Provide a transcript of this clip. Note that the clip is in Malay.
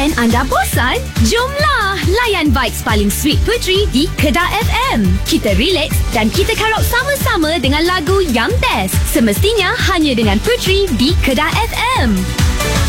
Dan anda bosan? Jomlah layan vibes paling sweet Puteri di Kedah FM. Kita relax dan kita karaoke sama-sama dengan lagu yang best. Semestinya hanya dengan Puteri di Kedah FM.